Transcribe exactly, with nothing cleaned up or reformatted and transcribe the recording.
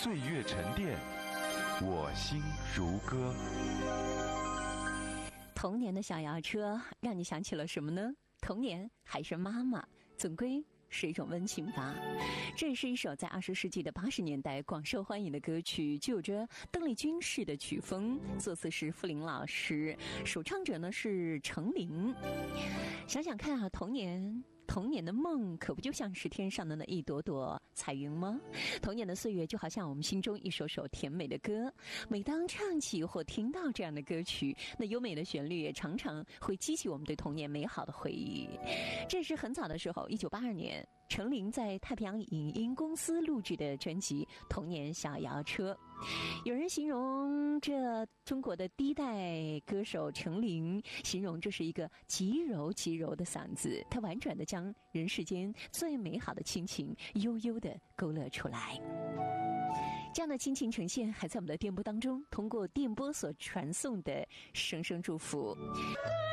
岁月沉淀，我心如歌。 童年的小摇车让你想起了什么呢？童年还是妈妈，总归是一种温情吧。这是一首在二十世纪的八十年代广受欢迎的歌曲，具有着邓丽君式的曲风，作词是傅林老师，首唱者呢是程琳。想想看啊，童年童年的梦可不就像是天上的那一朵朵彩云吗？童年的岁月就好像我们心中一首首甜美的歌，每当唱起或听到这样的歌曲，那优美的旋律也常常会激起我们对童年美好的回忆。这是很早的时候，一九八二年程琳在太平洋影音公司录制的专辑《童年小摇车》。有人形容这中国的第一代歌手程琳，形容这是一个极柔极柔的嗓子，它婉转地将人世间最美好的亲情悠悠地勾勒出来。这样的亲情呈现还在我们的电波当中，通过电波所传送的声声祝福。